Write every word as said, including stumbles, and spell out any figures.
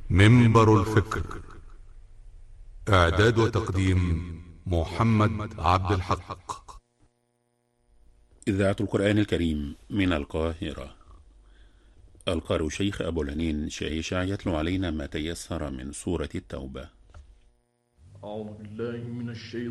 منبر الفكر. إعداد وتقديم محمد عبد الحق. إذاعة القرآن الكريم من القاهرة. القارئ شيخ أبو العنين شعيشع يتلو علينا ما تيسر من سورة التوبة. أعوذ بالله من الشيطان